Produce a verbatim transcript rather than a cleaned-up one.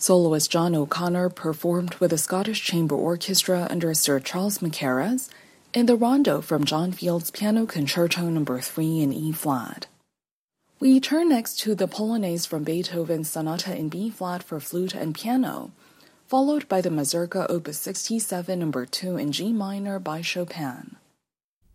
Soloist John O'Connor performed with the Scottish Chamber Orchestra under Sir Charles Mackerras in the Rondo from John Field's Piano Concerto Number three in E-flat. We turn next to the Polonaise from Beethoven's Sonata in B-flat for flute and piano, followed by the Mazurka Opus sixty-seven Number two in G minor by Chopin.